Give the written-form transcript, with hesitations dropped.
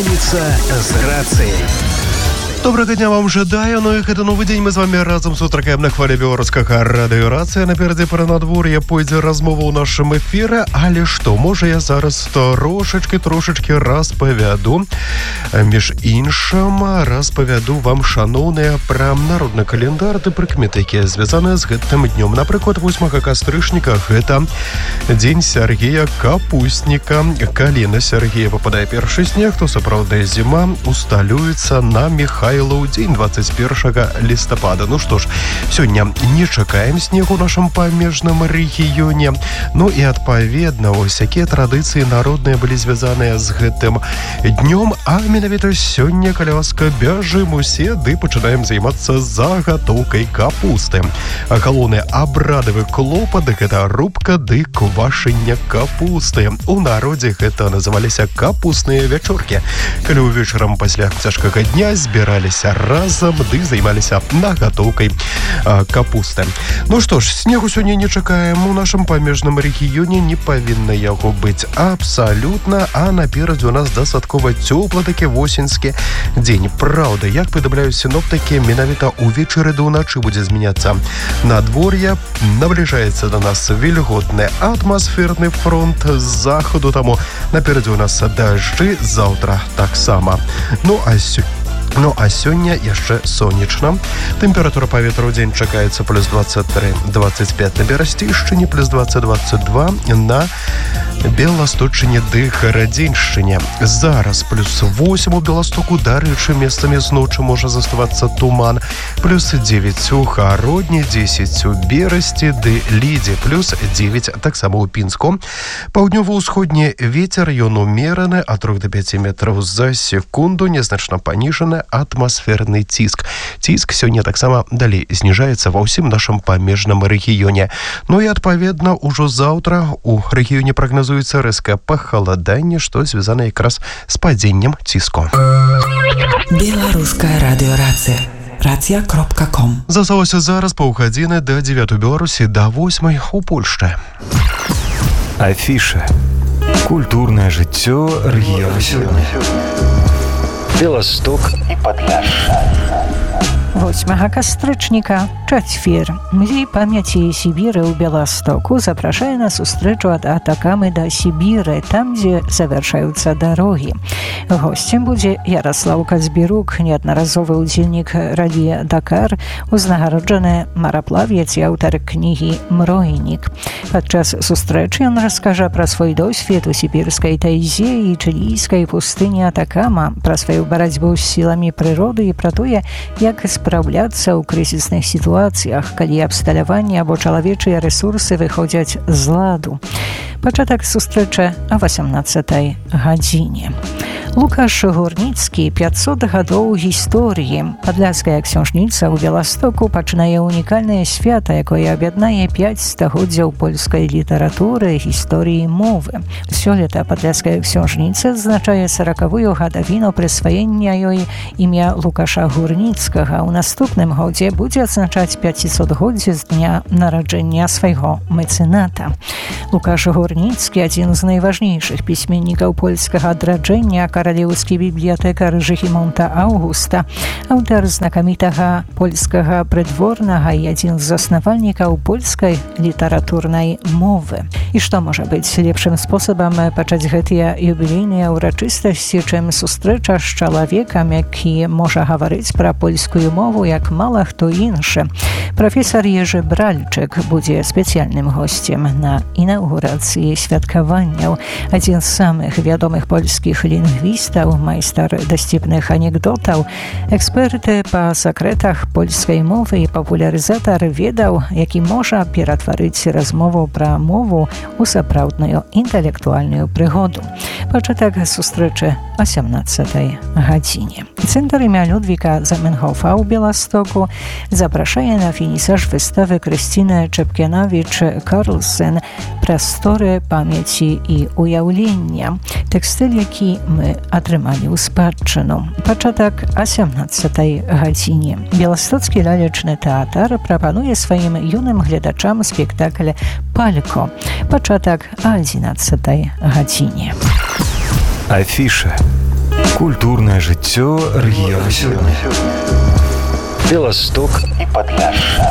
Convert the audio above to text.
Раніца з рацыяй. Добрага дня вам жадаю, ну і гэта новы дзень, мы з вами разам сустракаем на хвалі беларускага радыё Рацыя. Наперадзе пра надвор'е пойдзе размова ў нашым эфіры, але што, можа я зараз трошачкі распавяду. Між іншым, распавяду вам, шаноўныя, пра народны календар ды прыкметы, якія звязаныя з гэтым днём. Напрыклад, 8 кастрычніка гэта дзень Сергея Капустніка. Калі на Сергея выпадае першы снег, то сапраўдная зіма усталюецца на Михайлов дзень 21 лістапада. Ну што ж, сёння не чакаем снегу ў нашым памежным рэгіёне. Ну і адпаведна, вось якія традыцыі народныя былі звязаныя з гэтым днём, а менавіта сёння, каля ласка, бяжым усе ды пачынаем займацца загатоўкай капусты. А галоўны абрадавы клопат — гэта рубка ды квашэнне капусты. У народзе гэта называліся капусныя вячоркі, калі ўвечарам пасля цяжкага дня збіраліся разам ды займаліся нагатоўкай капусты. Ну што ж, снегу сёння не чакаем. У нашым памежным рэгіёне не павінна яго быць абсалютна, а наперадзе у нас дастаткова цёплы такі восеньскі дзень. Праўда, як паведамляюць сіноптыкі, менавіта ўвечары да ўначы будзе змяняцца надвор'е. Набліжаецца да нас вільготны атмасферны фронт з захаду, таму наперадзе у нас дажджы, заўтра таксама. Ну а сёння яшчэ сонечна. Тэмпература паветра ў дзень чакаецца плюс 23-25 на Берасцейшчыне, плюс 20-22 на Беласточчыне ды Гарадзеншчыне. Зараз плюс 8 у Беластоку, дарэчы, месцамі зночы можа заставацца туман, плюс 9 у Гародні, 10 у Берасці ды Лідзе, плюс 9 таксама ў Пінску. Паўднёва-ўсходні вецер, ён умераны ад 3 до 5 метраў за секунду, незначна паніжаны атмасферны ціск. Ціск сёння таксама далей зніжаецца ва ўсім нашым памежным рэгіёне. Ну і адпаведна, ужо заўтра у рэгіёне прагназуецца рэзкае пахаладанне, што звязана якраз з падзеннем ціску. Беларуская радыёрацыя. Рацыя.ком. Засталося зараз паўгадзіны да 9 Беларусі, да 8 у Польшчы. Афіша. Культурнае жыццё рэгіёна сёння. Беласток і Падляшша. 8 кастрычніка, чацвер. Музей памяці Сібіры ў Беластоку запрашае на сустрэчу ад Атакамы да Сібіры, там, дзе завяршаюцца дарогі. Госцем будзе Яраслаў Казбірук, неаднаразовы ўдзельнік ралі «Дакар», узнагароджаны мараплавец і аўтар кнігі «Мройнік». Падчас сустрэчы ён раскажа пра свой досвед у сібірскай тайзе і чылійскай пустыні Атакама, пра сваю барацьбу з сіламі прыроды і пра тое, як спраўляцца ў крызісных сітуацыях, калі абсталяванне або чалавечыя рэсурсы выходзяць з ладу. Пачатак сустрэчы о 18 гадзіне. Лукаш Гурніцкі, 500 гадоў гісторыі. Падляшская ксёнжніца ў Беластоку пачынае унікальнае свята, якое аб'яднае 5 стагоддзяў польскай літаратуры, гісторыі мовы. Сёлета падляшская ксёнжніца адзначае 40-ю гадавіну прысваення ёй імя Лукаша Гурніцкага. У наступным годзе будзе адзначаць 500-годдзе з дня нараджэння свайго мэцэната. Лукаш Гурніцкі — адзін з найважнейшых пісьменнікаў польскага адраджэння, каралеўскі бібліятэкар Жыгімонта Аўгуста, аўтар знакамітага польскага прыдворнага і адзін з заснавальнікаў польскай літаратурнай мовы. І што можа быць лепшым спосабам пачаць гэтыя юбілейныя ўрачыстасці, чым сустрэча з чалавекам, які можа гаварыць пра польскую мову як мала хто іншы. Прафесар Ежы Бральчык будзе спецыяльным госцем на інаўгурацыі святкаванняў. Адзін з самых вядомых польскіх лінгвістаў, майстар дасціпных анекдотаў, эксперты па сакрэтах польскай мовы і папулярызатар ведаў, які можа ператварыць размову пра мову у сапраўдную інтэлектуальную прыгоду. Пачатак сустрэчы о 17 гадзіне. Цэнтр імя Людвіка Заменхофа ў Беластоку запрашае на фінісаж выставы Крысціны Чэпкінавіч-Карлсен «Прасторы памяці і уяўлення». Тэкстыль, які мы атрымалі ў спадчыну. Пачатак о 17 гадзіне. Беластоцкі лялечны тэатр прапануе сваім юным гледачам спектакль «Палько». Пачатак о 11 гадзіне. Афіша. Культурнае жыццё рэгіёна сёння. Беласток і Падляшша.